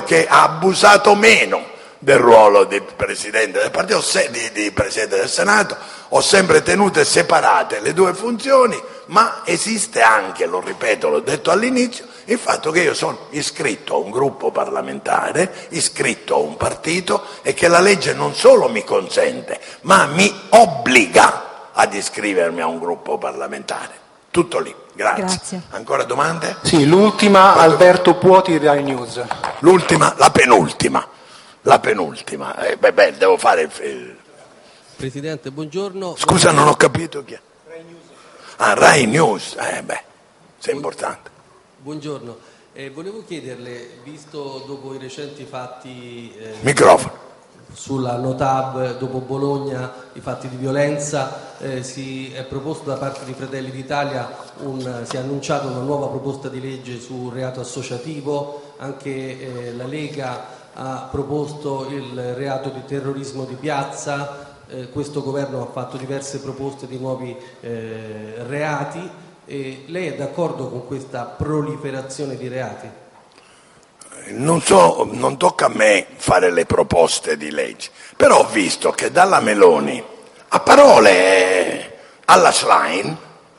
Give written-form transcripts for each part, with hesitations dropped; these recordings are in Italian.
che ha abusato meno del ruolo di Presidente del Partito, di Presidente del Senato. Ho sempre tenute separate le due funzioni, ma esiste anche, lo ripeto, l'ho detto all'inizio, il fatto che io sono iscritto a un gruppo parlamentare, iscritto a un partito, e che la legge non solo mi consente, ma mi obbliga ad iscrivermi a un gruppo parlamentare. Tutto lì. Grazie. Ancora domande? Sì, l'ultima, Alberto Puoti, Rai News. L'ultima, la penultima. Devo fare il... Presidente, buongiorno. Scusa, non ho capito chi è. Rai News. Ah, Rai News. Sei importante. Buongiorno. Volevo chiederle, visto dopo i recenti fatti Microfono. sulla Notab, dopo Bologna, i fatti di violenza, si è proposto da parte di Fratelli d'Italia, si è annunciata una nuova proposta di legge sul reato associativo, anche la Lega ha proposto il reato di terrorismo di piazza, questo governo ha fatto diverse proposte di nuovi reati. Lei è d'accordo con questa proliferazione di reati? Non tocca a me fare le proposte di legge, però ho visto che dalla Meloni a parole alla Schlein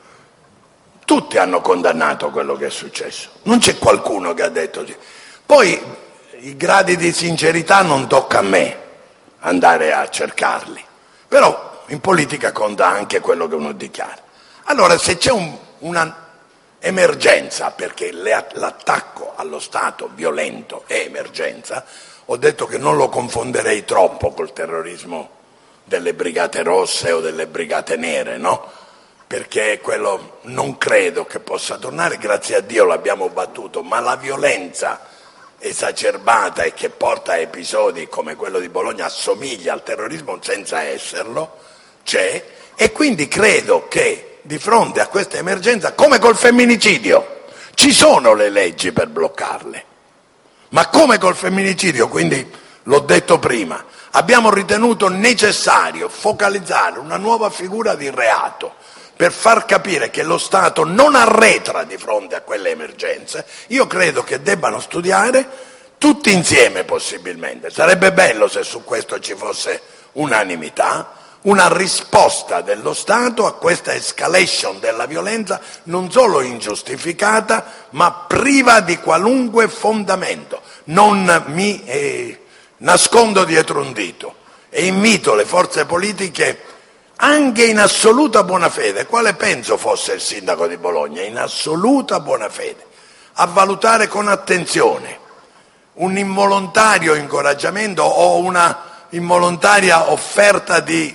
tutti hanno condannato quello che è successo, non c'è qualcuno che ha detto sì. Poi i gradi di sincerità non tocca a me andare a cercarli, però in politica conta anche quello che uno dichiara. Allora, se c'è una emergenza, perché l'attacco allo Stato violento è emergenza, ho detto che non lo confonderei troppo col terrorismo delle Brigate Rosse o delle Brigate Nere, no? Perché quello non credo che possa tornare, grazie a Dio l'abbiamo battuto, ma la violenza esacerbata e che porta a episodi come quello di Bologna assomiglia al terrorismo senza esserlo, c'è, e quindi credo che di fronte a questa emergenza, come col femminicidio, ci sono le leggi per bloccarle, ma come col femminicidio, quindi l'ho detto prima, abbiamo ritenuto necessario focalizzare una nuova figura di reato per far capire che lo Stato non arretra di fronte a quelle emergenze. Io credo che debbano studiare tutti insieme, possibilmente, sarebbe bello se su questo ci fosse unanimità, una risposta dello Stato a questa escalation della violenza non solo ingiustificata ma priva di qualunque fondamento. Non mi nascondo dietro un dito e invito le forze politiche, anche in assoluta buona fede, quale penso fosse il sindaco di Bologna, in assoluta buona fede, a valutare con attenzione un involontario incoraggiamento o una involontaria offerta di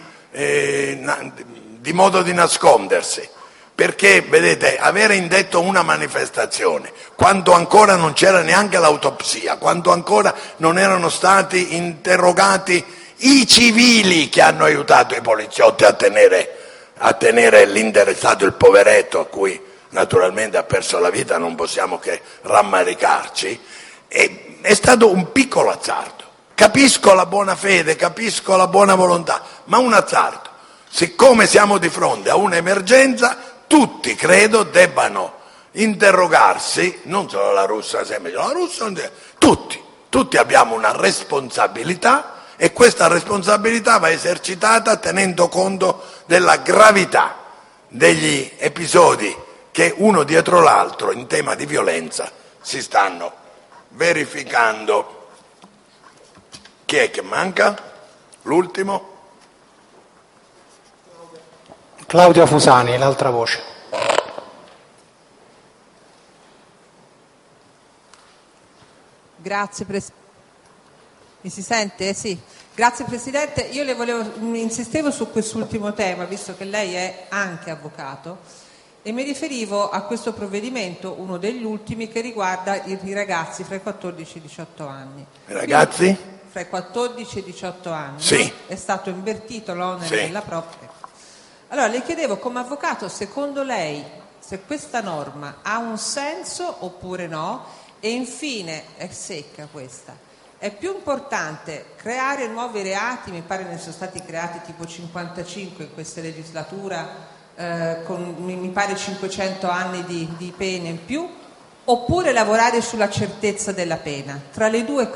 modo di nascondersi, perché vedete, avere indetto una manifestazione quando ancora non c'era neanche l'autopsia, quando ancora non erano stati interrogati i civili che hanno aiutato i poliziotti a tenere l'interessato, il poveretto, a cui naturalmente ha perso la vita, non possiamo che rammaricarci, è stato un piccolo azzardo. Capisco la buona fede, capisco la buona volontà, ma un azzardo. Siccome siamo di fronte a un'emergenza, tutti credo debbano interrogarsi, non solo la Russa semplice, la Russa, tutti abbiamo una responsabilità e questa responsabilità va esercitata tenendo conto della gravità degli episodi che uno dietro l'altro in tema di violenza si stanno verificando. Chi è che manca? L'ultimo? Claudia Fusani, l'altra voce. Grazie Mi si sente? Sì. Grazie Presidente. Io insistevo su quest'ultimo tema, visto che lei è anche avvocato, e mi riferivo a questo provvedimento, uno degli ultimi, che riguarda i ragazzi fra i 14 e i 18 anni. Ragazzi? Quindi, fra i 14 e i 18 anni, sì. È stato invertito l'onere della propria. Allora le chiedevo, come avvocato, secondo lei se questa norma ha un senso oppure no? E infine, è secca questa, è più importante creare nuovi reati, mi pare ne sono stati creati tipo 55 in questa legislatura, con mi pare 500 anni di pene in più, oppure lavorare sulla certezza della pena? Tra le due